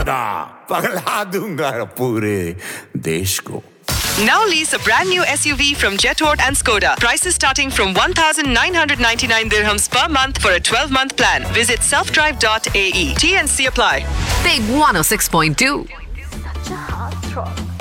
ज्यादा पगला दूंगा पूरे देश को. Now lease a brand new SUV from Jethort and Skoda. Prices starting from 1,999 dirhams per month for a 12-month plan. Visit selfdrive.ae. T&C apply. Big 106.2. Such a heartthrob.